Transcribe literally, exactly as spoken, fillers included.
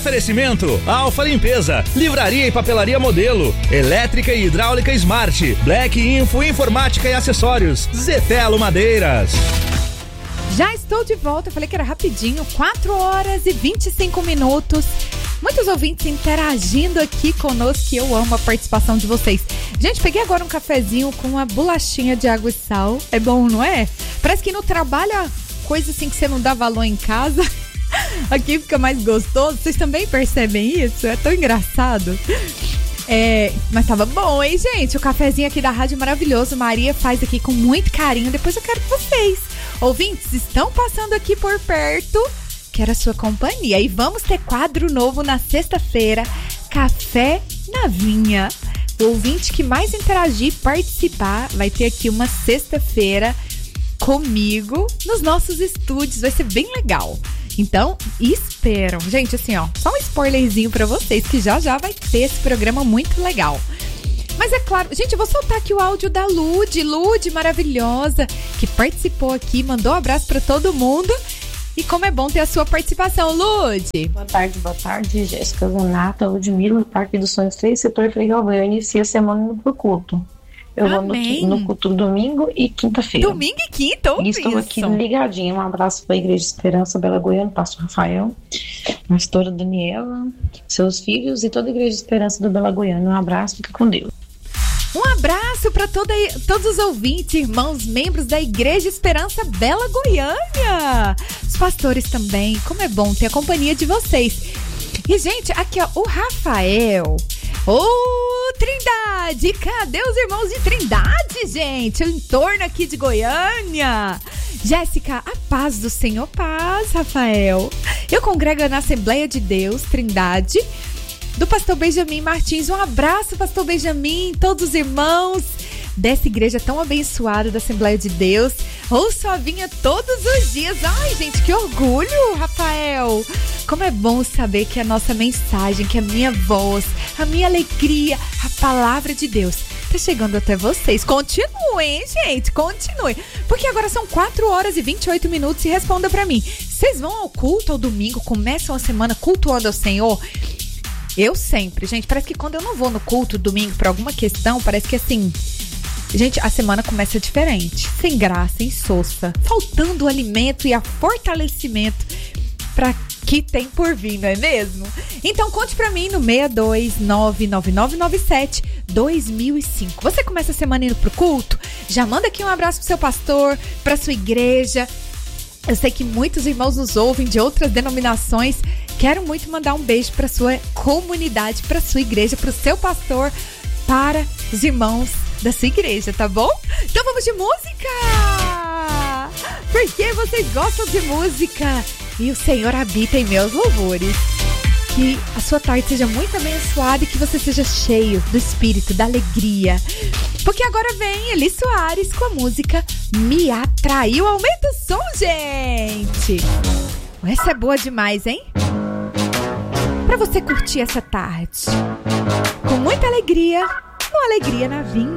Oferecimento Alfa Limpeza, Livraria e Papelaria Modelo, Elétrica e Hidráulica Smart, Black Info Informática e Acessórios, Zetelo Madeiras. Já estou de volta, eu falei que era rapidinho, quatro horas e vinte e cinco minutos. Muitos ouvintes interagindo aqui conosco, que eu amo a participação de vocês. Gente, peguei agora um cafezinho com uma bolachinha de água e sal. É bom, não é? Parece que no trabalho, coisa assim que você não dá valor em casa, aqui fica mais gostoso. Vocês também percebem isso? É tão engraçado. É, mas tava bom, hein, gente? O cafezinho aqui da rádio maravilhoso. Maria faz aqui com muito carinho. Depois eu quero que vocês, ouvintes, estão passando aqui por perto, quero a sua companhia. E vamos ter quadro novo na sexta-feira, Café na Vinha. O ouvinte que mais interagir, participar, vai ter aqui uma sexta-feira comigo nos nossos estúdios. Vai ser bem legal. Então, esperam. Gente, assim, ó, só um spoilerzinho pra vocês, que já já vai ter esse programa muito legal. Mas é claro, gente, eu vou soltar aqui o áudio da Lude, Lude maravilhosa, que participou aqui, mandou um abraço pra todo mundo. E como é bom ter a sua participação, Lude. Boa tarde, boa tarde, Jéssica, Zanata, Ludmila, Parque dos Sonhos três, Setor Frei Galvão. Eu inicio a semana no pro culto. Eu Amém. vou no, no culto domingo e quinta-feira. Domingo e quinta, ou E estou aqui ligadinha. Um abraço para a Igreja Esperança Bela Goiânia, pastor Rafael, pastora Daniela, seus filhos e toda a Igreja Esperança do Bela Goiânia. Um abraço, fica com Deus. Um abraço para todos os ouvintes, irmãos, membros da Igreja Esperança Bela Goiânia. Os pastores também, como é bom ter a companhia de vocês. E, gente, aqui, ó, o Rafael. Ô, oh, Trindade! Cadê os irmãos de Trindade, gente? O entorno aqui de Goiânia. Jéssica, a paz do Senhor, paz, Rafael. Eu congrego na Assembleia de Deus, Trindade, do pastor Benjamin Martins. Um abraço, pastor Benjamin, todos os irmãos dessa igreja tão abençoada da Assembleia de Deus. Ouço a vinha todos os dias. Ai, gente, que orgulho, Rafael. Como é bom saber que a nossa mensagem, que a minha voz, a minha alegria, a palavra de Deus tá chegando até vocês. Continuem, gente, continuem. Porque agora são quatro horas e vinte e oito minutos e responda pra mim. Vocês vão ao culto ao domingo, começam a semana cultuando ao Senhor? Eu sempre, gente, parece que quando eu não vou no culto domingo por alguma questão, parece que assim... Gente, a semana começa diferente, sem graça, insossa, faltando o alimento e a fortalecimento para que tem por vir, não é mesmo? Então conte pra mim no seis dois nove nove nove nove sete dois mil e cinco. Você começa a semana indo pro culto? Já manda aqui um abraço pro seu pastor, pra sua igreja. Eu sei que muitos irmãos nos ouvem de outras denominações. Quero muito mandar um beijo pra sua comunidade, pra sua igreja, pro seu pastor, para os irmãos da sua igreja, tá bom? Então vamos de música! Porque vocês gostam de música e o Senhor habita em meus louvores. Que a sua tarde seja muito abençoada e que você seja cheio do Espírito, da alegria. Porque agora vem Eli Soares com a música Me Atraiu. Aumenta o som, gente! Essa é boa demais, hein? Pra você curtir essa tarde com muita alegria, uma alegria na vinha.